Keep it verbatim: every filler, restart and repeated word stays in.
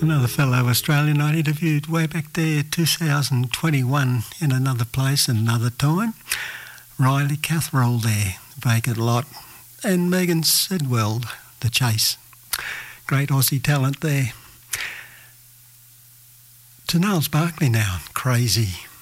Another fellow Australian I interviewed way back there, two thousand twenty-one, in another place and another time. Riley Catherall there, Vacant Lot. And Megan Sedwell, The Chase. Great Aussie talent there. To Niles Barkley now, Crazy.